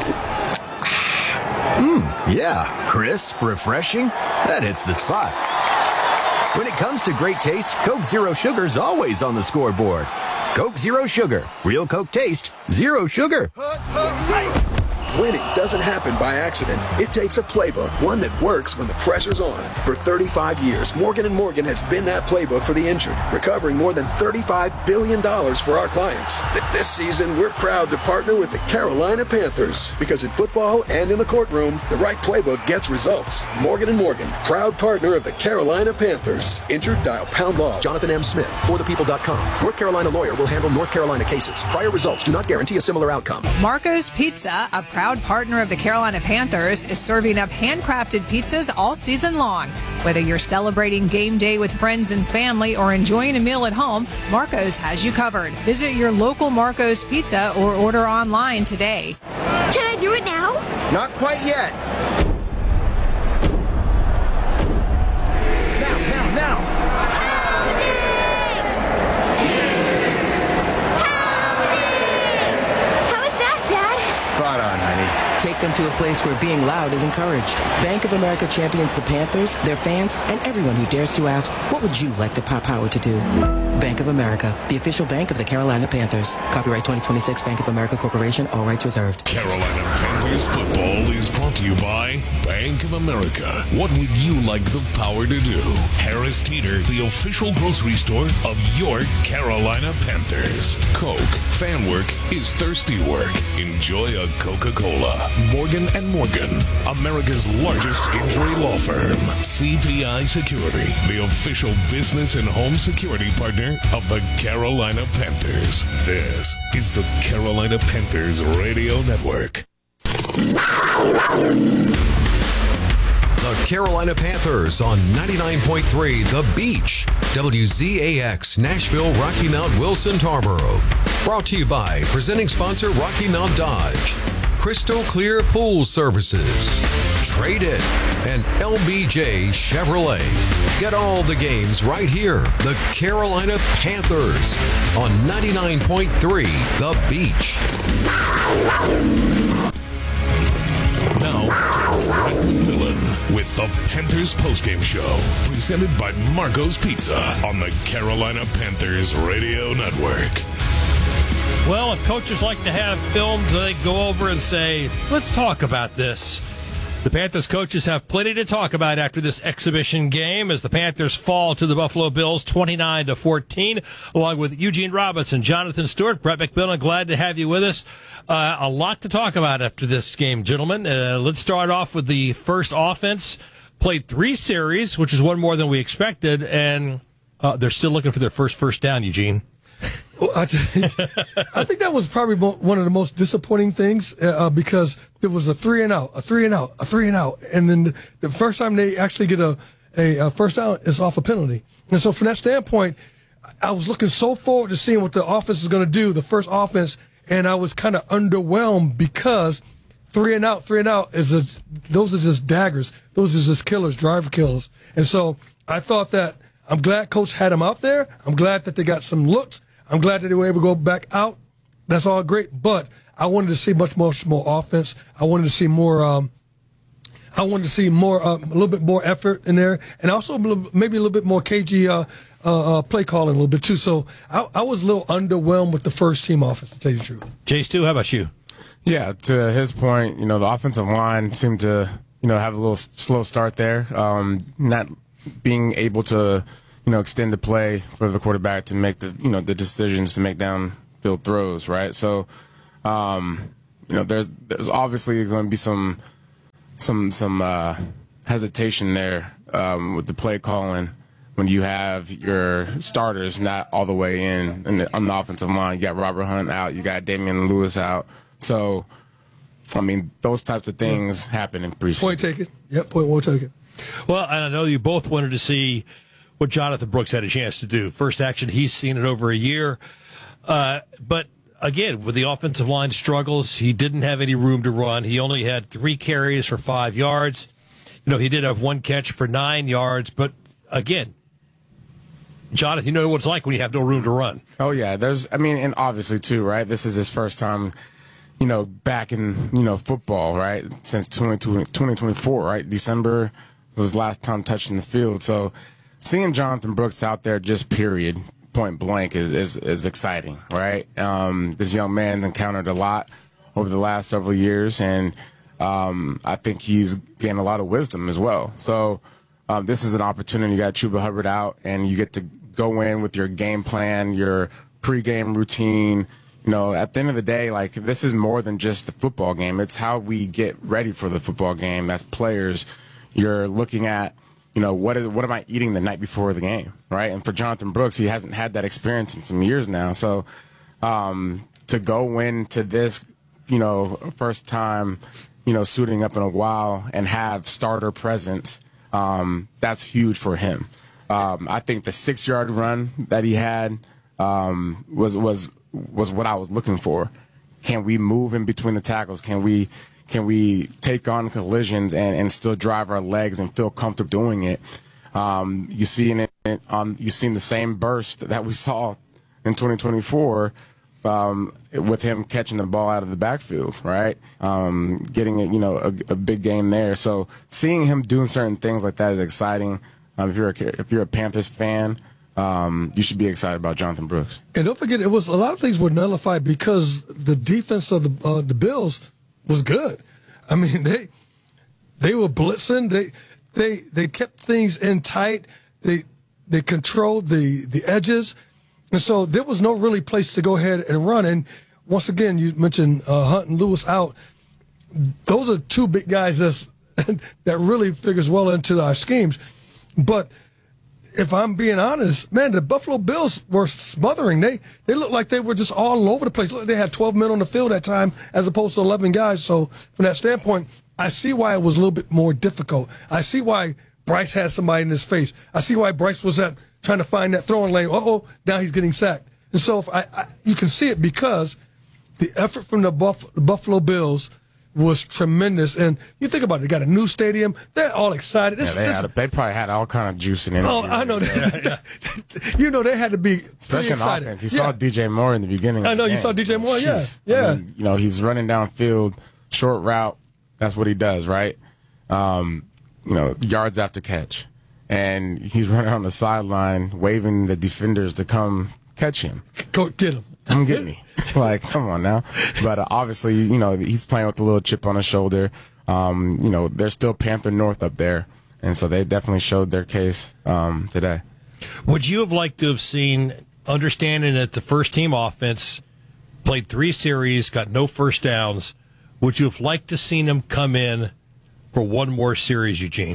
Mmm, yeah, crisp, refreshing. That hits the spot. When it comes to great taste, Coke Zero Sugar's always on the scoreboard. Coke Zero Sugar. Real Coke taste, zero sugar. Winning doesn't happen by accident. It takes a playbook, one that works when the pressure's on. For thirty-five years, Morgan and Morgan has been that playbook for the injured, recovering more than thirty-five billion dollars for our clients. This season, we're proud to partner with the Carolina Panthers, because in football and in the courtroom, the right playbook gets results. Morgan and Morgan, proud partner of the Carolina Panthers. Injured, dial pound law. Jonathan M. Smith, for the people dot com. North Carolina lawyer will handle North Carolina cases. Prior results do not guarantee a similar outcome. Marco's Pizza, a proud partner of the Carolina Panthers, is serving up handcrafted pizzas all season long. Whether you're celebrating game day with friends and family or enjoying a meal at home, Marco's has you covered. Visit your local Marco's Pizza or order online today. Can I do it now? Not quite yet. Now, now, now. Spot on, honey. Take them to a place where being loud is encouraged. Bank of America champions the Panthers, their fans, and everyone who dares to ask, what would you like the Pop Power to do? Bank of America, the official bank of the Carolina Panthers. Copyright twenty twenty-six Bank of America Corporation, all rights reserved. Carolina Panthers football is brought to you by Bank of America. What would you like the power to do? Harris Teeter, the official grocery store of your Carolina Panthers. Coke, fan work is thirsty work. Enjoy a Coca-Cola. Morgan and Morgan, America's largest injury law firm. C P I Security, the official business and home security partner of the Carolina Panthers. This is the Carolina Panthers Radio Network. The Carolina Panthers on ninety-nine point three The Beach, W Z A X, Nashville, Rocky Mount, Wilson, Tarboro. Brought to you by presenting sponsor Rocky Mount Dodge, Crystal Clear Pool Services, Trade It, and L B J Chevrolet. Get all the games right here. The Carolina Panthers on ninety-nine point three The Beach. Now, to Brett McMillan with the Panthers postgame show, presented by Marco's Pizza on the Carolina Panthers Radio Network. Well, if coaches like to have film, they go over and say, let's talk about this. The Panthers coaches have plenty to talk about after this exhibition game as the Panthers fall to the Buffalo Bills twenty-nine to fourteen, along with Eugene Robinson, Jonathan Stewart, Brett McMillan. Glad to have you with us. Uh, a lot to talk about after this game, gentlemen. Uh, let's start off with the first offense. Played three series, which is one more than we expected, and uh, they're still looking for their first first down, Eugene. Well, I, I think that was probably one of the most disappointing things uh, because there was a three and out, a three and out, a three and out, and then the first time they actually get a, a, a first down is off a penalty. And so from that standpoint, I was looking so forward to seeing what the offense is going to do, the first offense, and I was kind of underwhelmed because three and out, three and out is a, those are just daggers. Those are just killers, driver killers. And so I thought that I'm glad Coach had him out there. I'm glad that they got some looks. I'm glad that they were able to go back out. That's all great. But I wanted to see much more, more offense. I wanted to see more. Um, I wanted to see more, uh, a little bit more effort in there, and also maybe a little bit more cagey uh, uh, uh, play calling a little bit too. So I, I was a little underwhelmed with the first team offense, to tell you the truth. Jay Stu, how about you? Yeah, to his point, you know, the offensive line seemed to, you know, have a little slow start there, um, not being able to, you know, extend the play for the quarterback to make the, you know, the decisions to make downfield throws, right? So, um, you know, there's there's obviously going to be some some some uh, hesitation there um, with the play calling when you have your starters not all the way in, in the, on the offensive line. You got Robert Hunt out, you got Damian Lewis out. So, I mean, those types of things happen in preseason. Point taken. Yep, point well taken. Well, and I know you both wanted to see what Jonathan Brooks had a chance to do. First action, he's seen it over a year. Uh, but, again, with the offensive line struggles, he didn't have any room to run. He only had three carries for five yards. You know, he did have one catch for nine yards. But, again, Jonathan, you know what it's like when you have no room to run. Oh, yeah. There's, I mean, and obviously, too, right? This is his first time, you know, back in, you know, football, right? Since twenty twenty-four, right? December was his last time touching the field. So seeing Jonathan Brooks out there just period, point blank, is, is, is exciting, right? Um, this young man encountered a lot over the last several years, and um, I think he's gained a lot of wisdom as well. So um, this is an opportunity. You got Chuba Hubbard out, and you get to go in with your game plan, your pregame routine. You know, at the end of the day, like, this is more than just the football game. It's how we get ready for the football game as players. You're looking at, you know, what is what am I eating the night before the game, right? And for Jonathan Brooks, he hasn't had that experience in some years now. So um, to go into this, you know, first time, you know, suiting up in a while and have starter presence, um, that's huge for him. Um, I think the six-yard run that he had um, was was was what I was looking for. Can we move in between the tackles? Can we can we take on collisions and, and still drive our legs and feel comfortable doing it? Um, you see in it, um, you've seen the same burst that we saw in twenty twenty-four um, with him catching the ball out of the backfield, right? Um, getting it, you know, a, a big game there. So seeing him doing certain things like that is exciting. Um, if you're a, if you're a Panthers fan, Um, you should be excited about Jonathan Brooks. And don't forget, it was a lot of things were nullified because the defense of the uh, the Bills was good. I mean, they they were blitzing. They they they kept things in tight. They they controlled the the edges, and so there was no really place to go ahead and run. And once again, you mentioned uh, Hunt and Lewis out. Those are two big guys that's that really figures well into our schemes, but if I'm being honest, man, the Buffalo Bills were smothering. They they looked like they were just all over the place. Look, they had twelve men on the field at that time as opposed to eleven guys. So from that standpoint, I see why it was a little bit more difficult. I see why Bryce had somebody in his face. I see why Bryce was at trying to find that throwing lane. Uh-oh, now he's getting sacked. And so if I, I you can see it because the effort from the, Buff, the Buffalo Bills was tremendous. And you think about it, they got a new stadium. They're all excited. Yeah, This, they, this, had a, they probably had all kind of juice in it. Oh, I know that. You know, they had to be especially on excited. offense. You yeah. saw D J Moore in the beginning. I know, of the you game. saw D J Moore, yeah. Jeez. Yeah. I mean, you know, he's running downfield, short route. That's what he does, right? Um, you know, yards after catch. And he's running on the sideline, waving the defenders to come catch him. Go get him. Come get me. Like, come on now. But uh, obviously, you know, he's playing with a little chip on his shoulder. Um, you know, there's still Panther North up there. And so they definitely showed their case um, today. Would you have liked to have seen, understanding that the first team offense played three series, got no first downs, would you have liked to seen him come in for one more series, Eugene?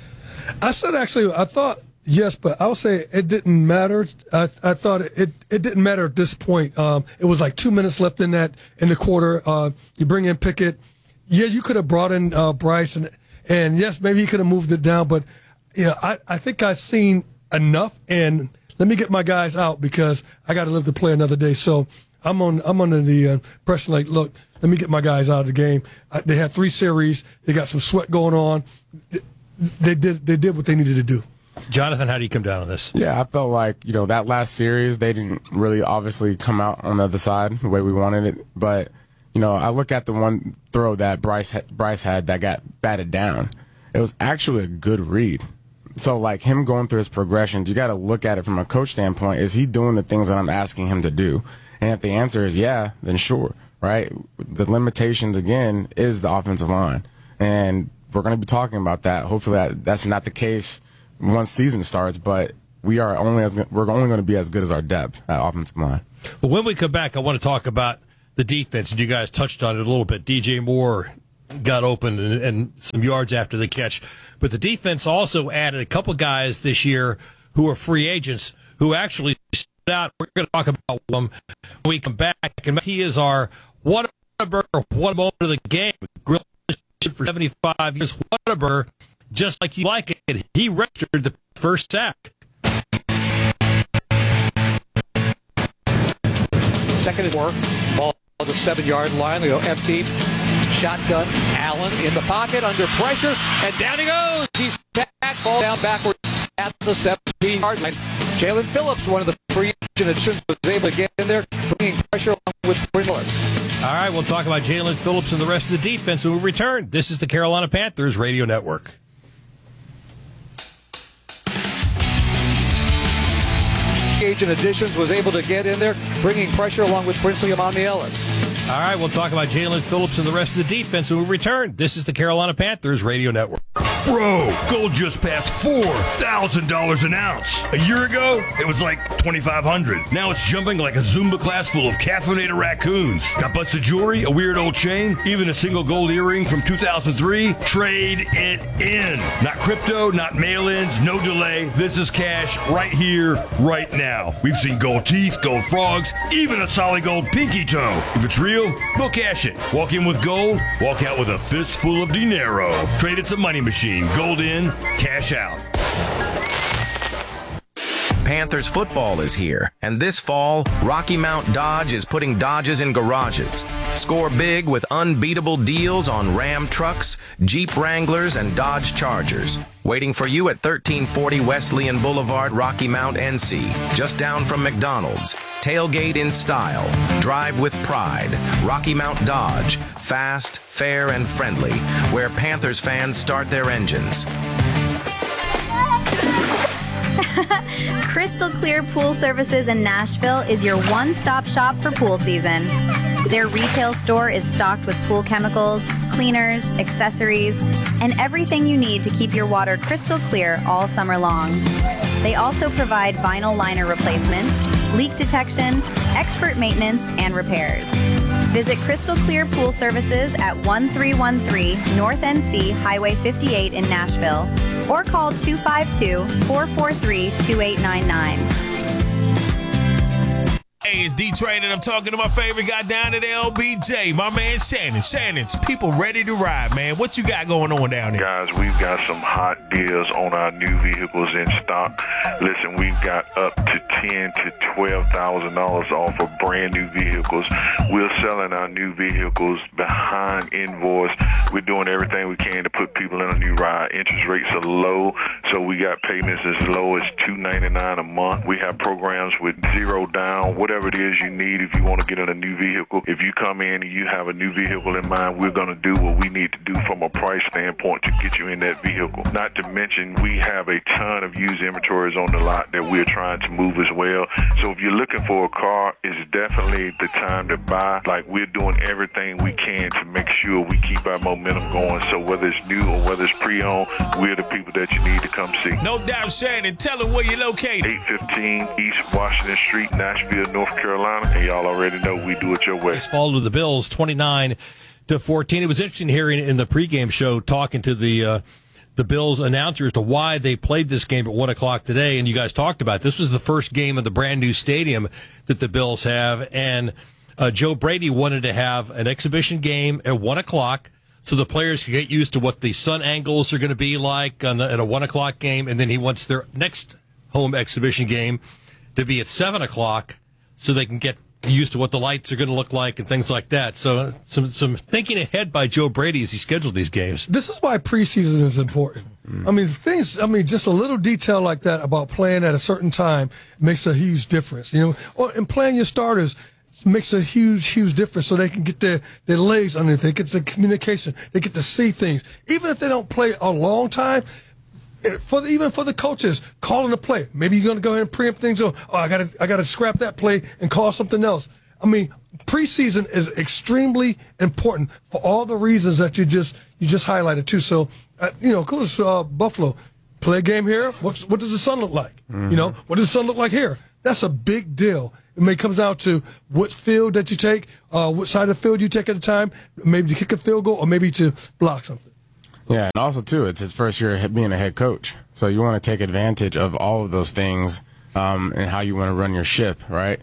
I said actually, I thought yes, but I would say it didn't matter. I, I thought it, it, it didn't matter at this point. Um, it was like two minutes left in that in the quarter. Uh, you bring in Pickett. Yeah, you could have brought in uh, Bryce, and and yes, maybe he could have moved it down. But you know, I, I think I've seen enough, and let me get my guys out because I got to live to play another day. So I'm on I'm under the uh, pressure. Like, look, let me get my guys out of the game. I, they had three series. They got some sweat going on. They did they did what they needed to do. Jonathan, how do you come down on this? Yeah, I felt like, you know, that last series, they didn't really obviously come out on the other side the way we wanted it. But, you know, I look at the one throw that Bryce Bryce had that got batted down. It was actually a good read. So, like, him going through his progressions, you got to look at it from a coach standpoint. Is he doing the things that I'm asking him to do? And if the answer is yeah, then sure, right? The limitations, again, is the offensive line. And we're going to be talking about that. Hopefully that, that's not the case once season starts, but we are only as we're only going to be as good as our depth at offensive line. Well, when we come back, I want to talk about the defense, and you guys touched on it a little bit. D J Moore got open and, and some yards after the catch, but the defense also added a couple guys this year who are free agents who actually stood out. We're going to talk about them when we come back, and he is our Whataburger one moment of the game. Grilled for seventy-five years. Whataburger, just like you like it, he registered the first sack. Second and four. Ball on the seven-yard line. We go empty. Shotgun. Allen in the pocket under pressure. And down he goes. He's sacked. Ball down backwards at the seventeen-yard line. Jalen Phillips, one of the free agents, was able to get in there, bringing pressure along with Miller. All right, we'll talk about Jalen Phillips and the rest of the defense when we return. This is the Carolina Panthers Radio Network. Agent additions was able to get in there, bringing pressure along with Princely Emmanuel. All right, we'll talk about Jalen Phillips and the rest of the defense when we return. This is the Carolina Panthers Radio Network. Bro, gold just passed four thousand dollars an ounce. A year ago, it was like twenty-five hundred dollars. Now it's jumping like a Zumba class full of caffeinated raccoons. Got busted jewelry, a weird old chain, even a single gold earring from two thousand three? Trade it in. Not crypto, not mail-ins, no delay. This is cash right here, right now. We've seen gold teeth, gold frogs, even a solid gold pinky toe. If it's real, we'll cash it. Walk in with gold, walk out with a fistful of dinero. Trade it's a money machine. Gold in, cash out. Panthers football is here, and this fall, Rocky Mount Dodge is putting Dodges in garages. Score big with unbeatable deals on Ram trucks, Jeep Wranglers, and Dodge Chargers. Waiting for you at thirteen forty Wesleyan Boulevard, Rocky Mount, N C, just down from McDonald's. Tailgate in style. Drive with pride. Rocky Mount Dodge. Fast, fair, and friendly. Where Panthers fans start their engines. Crystal Clear Pool Services in Nashville is your one-stop shop for pool season. Their retail store is stocked with pool chemicals, cleaners, accessories, and everything you need to keep your water crystal clear all summer long. They also provide vinyl liner replacements, leak detection, expert maintenance, and repairs. Visit Crystal Clear Pool Services at one three one three North N C Highway fifty-eight in Nashville, or call two five two, four four three, two eight nine nine. Hey, it's D-Train, and I'm talking to my favorite guy down at L B J, my man Shannon. Shannon's people ready to ride, man. What you got going on down there? Guys, we've got some hot deals on our new vehicles in stock. Listen, we've got up to ten to twelve thousand dollars off of brand new vehicles. We're selling our new vehicles behind invoice. We're doing everything we can to put people in a new ride. Interest rates are low, so we got payments as low as two ninety-nine a month. We have programs with zero down, whatever it is you need if you want to get in a new vehicle. If you come in and you have a new vehicle in mind, we're going to do what we need to do from a price standpoint to get you in that vehicle. Not to mention, we have a ton of used inventories on the lot that we're trying to move as well. So if you're looking for a car, it's definitely the time to buy. Like, we're doing everything we can to make sure we keep our momentum going. So whether it's new or whether it's pre-owned, we're the people that you need to come see. No doubt, Shannon. Tell them where you're located. eight fifteen East Washington Street, Nashville, North Carolina, and y'all already know we do it your way. It's fall to the Bills, twenty-nine to fourteen. It was interesting hearing in the pregame show talking to the uh, the Bills announcer as to why they played this game at one o'clock today, and you guys talked about it. This was the first game of the brand new stadium that the Bills have, and uh, Joe Brady wanted to have an exhibition game at one o'clock so the players can get used to what the sun angles are going to be like on the, at a one o'clock game, and then he wants their next home exhibition game to be at seven o'clock so they can get used to what the lights are going to look like and things like that. So some some thinking ahead by Joe Brady as he scheduled these games. This is why preseason is important. Mm. I mean, things. I mean, just a little detail like that about playing at a certain time makes a huge difference. You know, or and playing your starters makes a huge, huge difference. So they can get their their legs underneath. They get the communication. They get to see things, even if they don't play a long time. For the, even for the coaches calling the play, maybe you're going to go ahead and preempt things. Oh, I got to I got to scrap that play and call something else. I mean, preseason is extremely important for all the reasons that you just you just highlighted too. So, uh, you know, cool as uh, Buffalo play a game here. What what does the sun look like? Mm-hmm. You know, what does the sun look like here? That's a big deal. It may come down to what field that you take, uh, what side of the field you take at a time, maybe to kick a field goal or maybe to block something. Yeah, and also, too, it's his first year being a head coach. So you want to take advantage of all of those things um, and how you want to run your ship, right?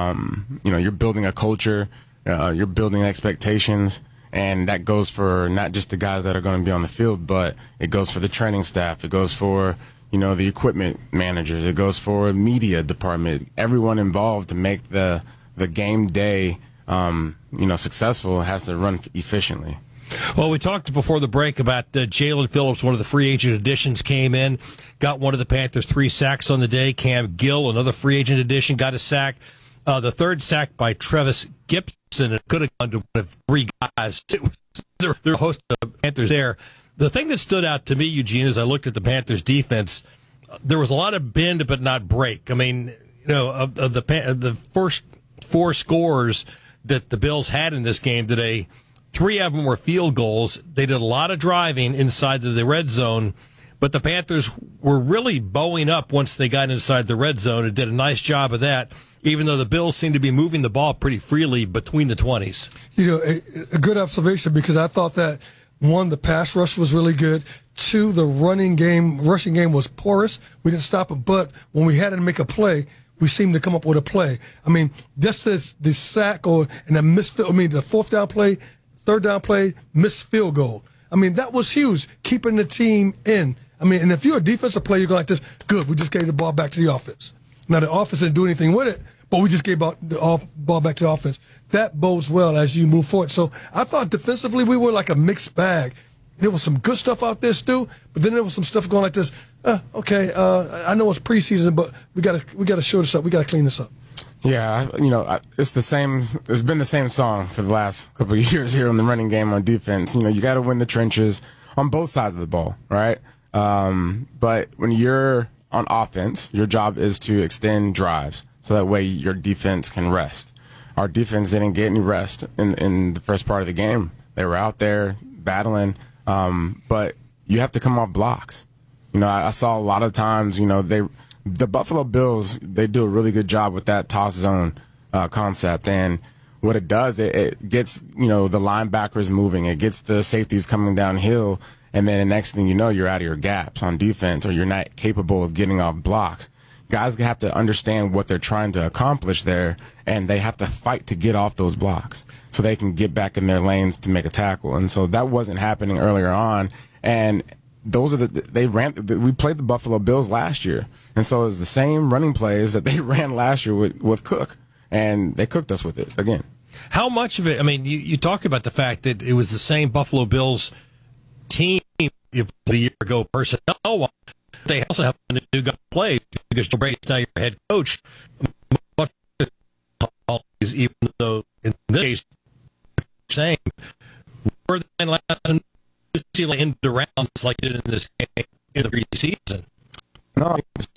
Um, you know, you're building a culture, uh, you're building expectations, and that goes for not just the guys that are going to be on the field, but it goes for the training staff. It goes for, you know, the equipment managers. It goes for media department. Everyone involved to make the, the game day, um, you know, successful has to run efficiently. Well, we talked before the break about uh, Jalen Phillips, one of the free agent additions, came in, got one of the Panthers' three sacks on the day. Cam Gill, another free agent addition, got a sack. Uh, the third sack by Trevis Gibson. It could have gone to one of three guys. It was, there were a host of Panthers there. The thing that stood out to me, Eugene, as I looked at the Panthers' defense, there was a lot of bend but not break. I mean, you know, of, of the of the first four scores that the Bills had in this game today, three of them were field goals. They did a lot of driving inside of the red zone, but the Panthers were really bowing up once they got inside the red zone and did a nice job of that, even though the Bills seemed to be moving the ball pretty freely between the twenties. You know, a, a good observation, because I thought that, one, the pass rush was really good. Two, the running game, rushing game was porous. We didn't stop it, but when we had to make a play, we seemed to come up with a play. I mean, just this, the sack or and the missed, I mean, the fourth down play, third down play, missed field goal. I mean, that was huge, keeping the team in. I mean, and if you're a defensive player, you're going like this, good, we just gave the ball back to the offense. Now, the offense didn't do anything with it, but we just gave the off, ball back to the offense. That bodes well as you move forward. So I thought defensively we were like a mixed bag. There was some good stuff out there, Stu, but then there was some stuff going like this. Uh, okay, uh, I know it's preseason, but we got to we got to show this up. We got to clean this up. Yeah, you know, it's the same. It's been the same song for the last couple of years here on the running game on defense. You know, you got to win the trenches on both sides of the ball, right? Um, but when you're on offense, your job is to extend drives so that way your defense can rest. Our defense didn't get any rest in in the first part of the game. They were out there battling, um, but you have to come off blocks. You know, I, I saw a lot of times, you know, they. The Buffalo Bills, they do a really good job with that toss zone uh, concept. And what it does, it, it gets, you know, the linebackers moving. It gets the safeties coming downhill. And then the next thing you know, you're out of your gaps on defense, or you're not capable of getting off blocks. Guys have to understand what they're trying to accomplish there, and they have to fight to get off those blocks so they can get back in their lanes to make a tackle. And so that wasn't happening earlier on. And those are the they ran. We played the Buffalo Bills last year, and so it was the same running plays that they ran last year with, with Cook, and they cooked us with it again. How much of it? I mean, you, you talked about the fact that it was the same Buffalo Bills team a year ago personnel. They also have a new guy play because Joe Brady's now your head coach. Even though in this case, saying we're the last. Into rounds like it did in this game in the preseason. No,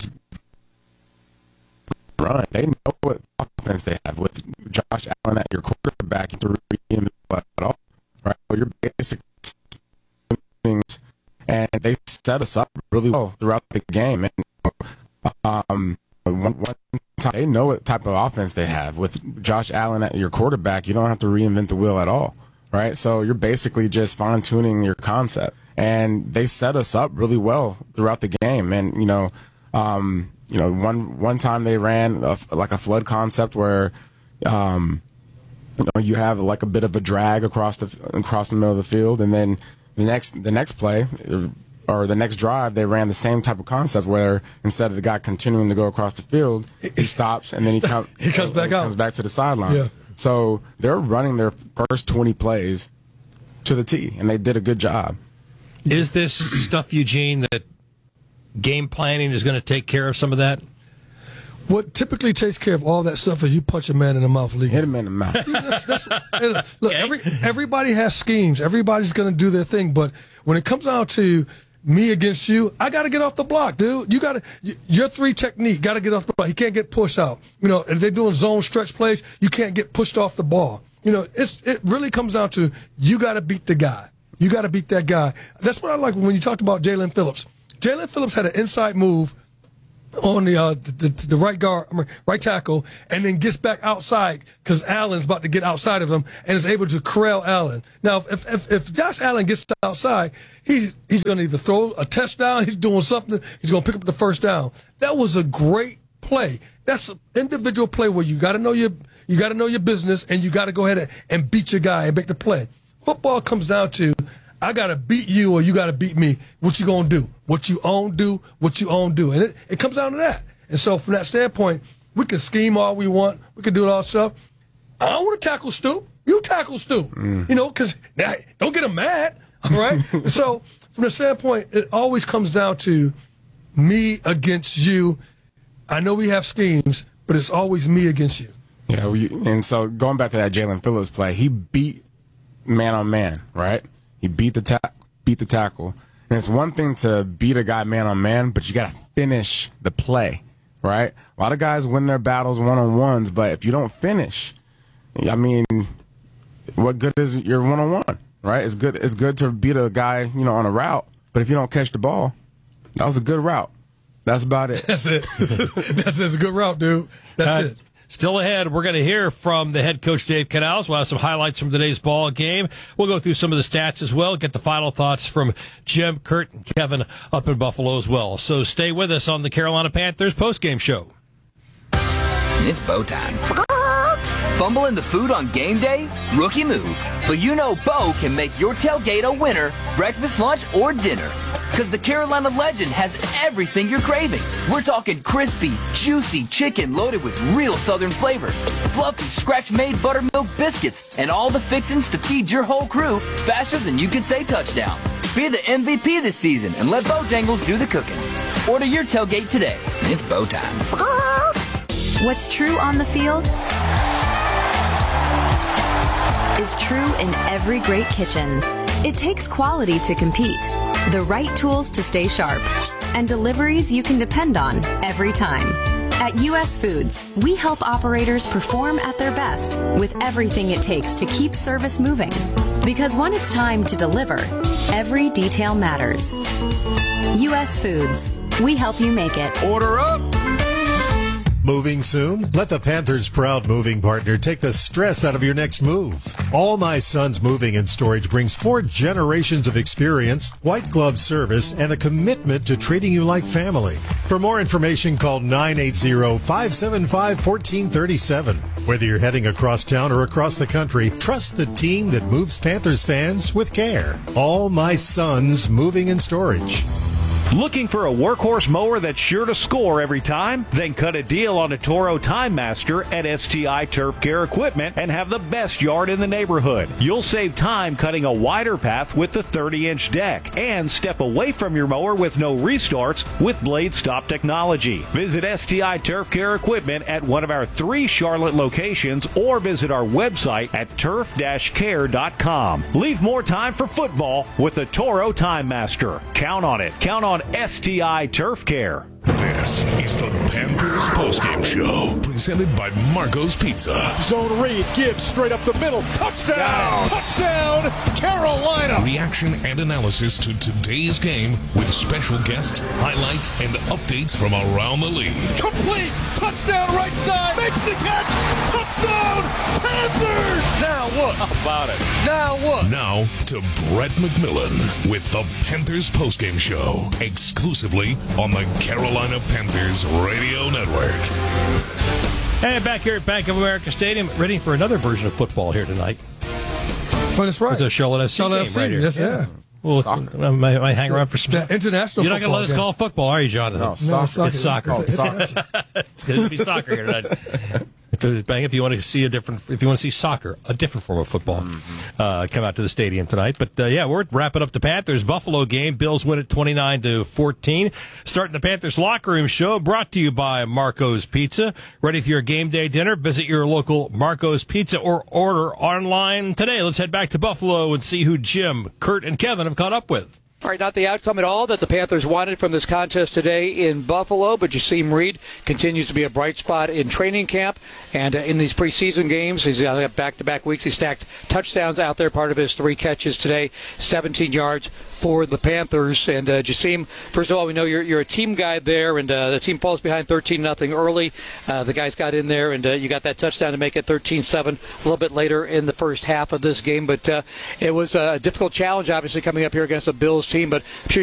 right. They know what offense they have with Josh Allen at your quarterback to read at all. Right, your basic things, and they set us up really well throughout the game. And um, one, one time they know what type of offense they have with Josh Allen at your quarterback. You don't have to reinvent the wheel at all. Right, so you're basically just fine-tuning your concept, and they set us up really well throughout the game. And you know, um, you know, one one time they ran a, like a flood concept where, um, you know, you have like a bit of a drag across the across the middle of the field, and then the next the next play, or the next drive, they ran the same type of concept where instead of the guy continuing to go across the field, he stops and then he, come, he comes back he out. comes back to the sideline. Yeah. So they're running their first twenty plays to the T, and they did a good job. Is this stuff, Eugene, that game planning is going to take care of some of that? What typically takes care of all that stuff is you punch a man in the mouth, league. Hit him in the mouth. that's, that's, look, every, everybody has schemes. Everybody's going to do their thing. But when it comes down to me against you, I got to get off the block, dude. You got to your three technique got to get off the block. He can't get pushed out. You know, if they're doing zone stretch plays, you can't get pushed off the ball. You know, it's it really comes down to you got to beat the guy. You got to beat that guy. That's what I like when you talked about Jalen Phillips. Jalen Phillips had an inside move on the, uh, the, the the right guard, I mean, right tackle, and then gets back outside because Allen's about to get outside of him and is able to corral Allen. Now, if if, if Josh Allen gets outside, he's he's going to either throw a touchdown, he's doing something, he's going to pick up the first down. That was a great play. That's an individual play where you got to know your you got to know your business and you got to go ahead and, and beat your guy and make the play. Football comes down to I got to beat you or you got to beat me. What you going to do? What you own do, what you own do. And it, it comes down to that. And so from that standpoint, we can scheme all we want. We can do all stuff. I don't want to tackle Stu. You tackle Stu. Mm. You know, because don't get him mad. All right? So from the standpoint, it always comes down to me against you. I know we have schemes, but it's always me against you. Yeah, we, and so going back to that Jalen Phillips play, he beat man on man, right? He beat the ta- beat the tackle. And it's one thing to beat a guy man on man, but you got to finish the play, right? A lot of guys win their battles one on ones, but if you don't finish, I mean, what good is your one on one, right? It's good. It's good to beat a guy, you know, on a route, but if you don't catch the ball, that was a good route. That's about it. That's it. That's, that's a good route, dude. That's uh, it. Still ahead, we're going to hear from the head coach, Dave Canales. We'll have some highlights from today's ball game. We'll go through some of the stats as well, get the final thoughts from Jim, Kurt, and Kevin up in Buffalo as well. So stay with us on the Carolina Panthers postgame show. It's Bo time. Fumbling the food on game day? Rookie move. But you know Bo can make your tailgate a winner, breakfast, lunch, or dinner. Because the Carolina Legend has everything you're craving. We're talking crispy, juicy chicken loaded with real Southern flavor, fluffy, scratch-made buttermilk biscuits, and all the fixings to feed your whole crew faster than you can say touchdown. Be the M V P this season and let Bojangles do the cooking. Order your tailgate today. It's Bo time. What's true on the field is true in every great kitchen. It takes quality to compete, the right tools to stay sharp, and deliveries you can depend on every time. At U S Foods, we help operators perform at their best with everything it takes to keep service moving. Because when it's time to deliver, every detail matters. U S Foods, we help you make it. Order up! Moving soon? Let the Panthers' proud moving partner take the stress out of your next move. All My Sons Moving and Storage brings four generations of experience, white glove service, and a commitment to treating you like family. For more information, call nine eight zero, five seven five, one four three seven. Whether you're heading across town or across the country, trust the team that moves Panthers fans with care. All My Sons Moving and Storage. Looking for a workhorse mower that's sure to score every time? Then cut a deal on a Toro Time Master at S T I Turf Care Equipment and have the best yard in the neighborhood. You'll save time cutting a wider path with the thirty-inch deck and step away from your mower with no restarts with Blade Stop technology. Visit S T I Turf Care Equipment at one of our three Charlotte locations or visit our website at turf dash care dot com. Leave more time for football with the Toro Time Master. Count on it. Count on S T I Turf Care. This is the Panthers postgame show, presented by Marco's Pizza. Zone read, Gibbs straight up the middle, touchdown, Down. touchdown, Carolina. Reaction and analysis to today's game with special guests, highlights, and updates from around the league. Complete, touchdown right side, makes the catch, touchdown, Panthers. Now what? How about it? Now what? Now to Brett McMillan with the Panthers postgame show, exclusively on the Carolina Panthers Radio Network. And back here at Bank of America Stadium, ready for another version of football here tonight. Oh, that's right. It's a Charlotte F C Charlotte game F C, right here. Yes, yeah. Well, I might, might hang around for some Yeah, international. You're not going to let us game. call it football, are you, Jonathan? No, soccer. It's soccer. It's soccer. It'll be soccer here tonight. If, bang, if you want to see a different, if you want to see soccer, a different form of football, mm-hmm. uh, come out to the stadium tonight. But uh, yeah, we're wrapping up the Panthers Buffalo game. Bills win it twenty-nine to fourteen. Starting the Panthers locker room show, brought to you by Marco's Pizza. Ready for your game day dinner? Visit your local Marco's Pizza or order online today. Let's head back to Buffalo and see who Jim, Kurt, and Kevin have caught up with. All right, not the outcome at all that the Panthers wanted from this contest today in Buffalo, but Jasim Reed continues to be a bright spot in training camp and uh, in these preseason games. He's uh, back-to-back weeks. He stacked touchdowns out there, part of his three catches today, seventeen yards for the Panthers. And uh, Jasim, first of all, we know you're, you're a team guy there, and uh, the team falls behind thirteen nothing early. Uh, the guys got in there, and uh, you got that touchdown to make it thirteen seven a little bit later in the first half of this game. But uh, it was a difficult challenge, obviously, coming up here against the Bills team, but I'm sure